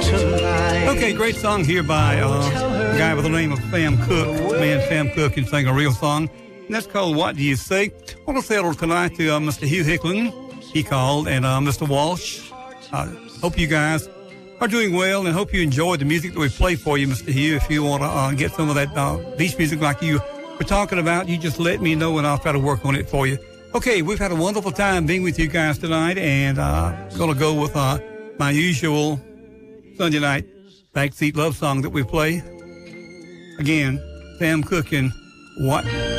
Okay, great song here by a guy by the name of Sam Cooke. Man, Sam Cooke can sing a real song. And that's called What Do You Say? I want to say hello tonight to Mr. Hugh Hicklin. He called, and Mr. Walsh. Hope you guys are doing well, and hope you enjoyed the music that we played for you, Mr. Hugh. If you want to get some of that beach music like you were talking about, you just let me know, and I'll try to work on it for you. Okay, we've had a wonderful time being with you guys tonight, and I'm going to go with my usual Sunday night backseat love song that we play. Again, Sam Cooke and What